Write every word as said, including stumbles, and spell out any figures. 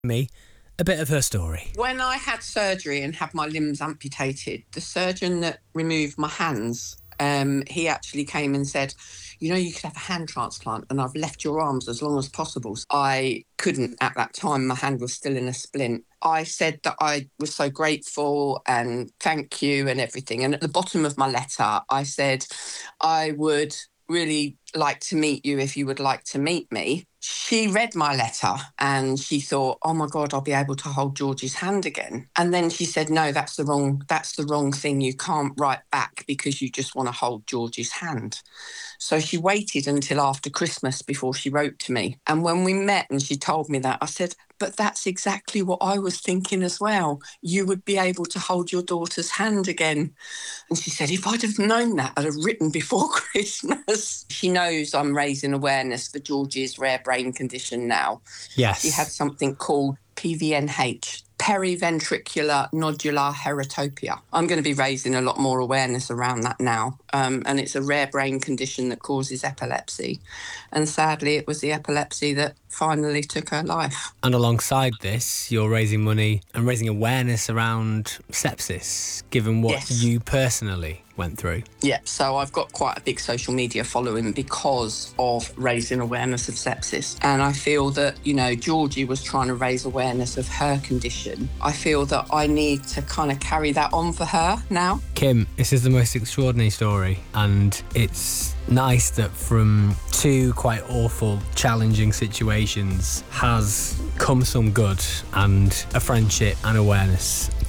Me a bit of her story. When I had surgery and had my limbs amputated, the surgeon that removed my hands, um, he actually came and said, you know, you could have a hand transplant and I've left your arms as long as possible. I couldn't at that time. My hand was still in a splint. I said that I was so grateful and thank you and everything. And at the bottom of my letter, I said, I would really like to meet you if you would like to meet me. She read my letter and she thought, oh my God, I'll be able to hold Georgie's hand again. And then she said, no, that's the wrong, that's the wrong thing. You can't write back because you just want to hold Georgie's hand. So she waited until after Christmas before she wrote to me. And when we met and she told me that, I said, but that's exactly what I was thinking as well. You would be able to hold your daughter's hand again. And she said, if I'd have known that, I'd have written before Christmas. She knows I'm raising awareness for Georgie's rare brain condition now. Yes. She had something called P V N H, periventricular nodular heritopia. I'm going to be raising a lot more awareness around that now. Um, and it's a rare brain condition that causes epilepsy. And sadly, it was the epilepsy that finally took her life. And alongside this, you're raising money and raising awareness around sepsis, given what Yes. you personally went through. Yeah, so I've got quite a big social media following because of raising awareness of sepsis. And I feel that, you know, Georgie was trying to raise awareness of her condition. I feel that I need to kind of carry that on for her now. Kim, this is the most extraordinary story, and it's nice that from two quite awful, challenging situations has come some good and a friendship and awareness.